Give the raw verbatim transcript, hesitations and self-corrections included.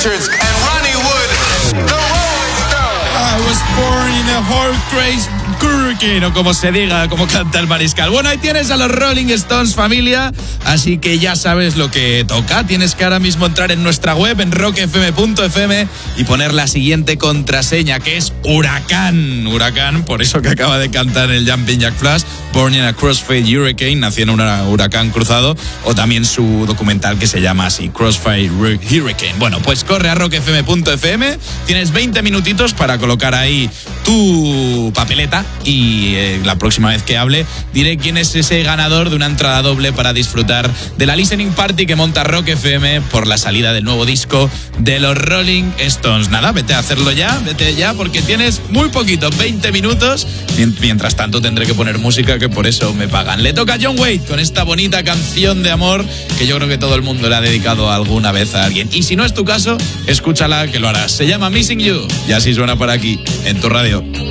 Richards and Ronnie Wood, the Rolling Stones. I was born in a hard craze hurricane, o como se diga, como canta el mariscal. Bueno, ahí tienes a los Rolling Stones, familia, así que ya sabes lo que toca. Tienes que ahora mismo entrar en nuestra web, en rock f m punto f m, y poner la siguiente contraseña, que es Huracán. Huracán, por eso que acaba de cantar el Jumping Jack Flash, Born in a Crossfire Hurricane, nació en un huracán cruzado, o también su documental que se llama así, Crossfire Hurricane. Bueno, pues corre a rock f m punto f m, tienes veinte minutitos para colocar ahí tu papeleta y eh, la próxima vez que hable diré quién es ese ganador de una entrada doble para disfrutar de la listening party que monta Rock F M por la salida del nuevo disco de los Rolling Stones. Nada, vete a hacerlo ya, vete ya, porque tienes muy poquito, veinte minutos. Mientras tanto tendré que poner música, que por eso me pagan. Le toca a John Waite con esta bonita canción de amor que yo creo que todo el mundo le ha dedicado alguna vez a alguien. Y si no es tu caso, escúchala, que lo harás. Se llama Missing You y así suena por aquí, en tu radio.